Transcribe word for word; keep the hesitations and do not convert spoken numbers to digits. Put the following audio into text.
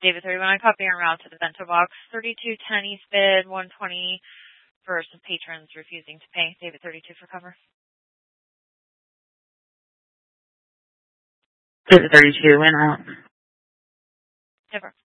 David thirty-one, I copy en route to the bento box. thirty-two ten East bid, one twenty for some patrons refusing to pay. David thirty-two for cover. David thirty-two, went out. Never.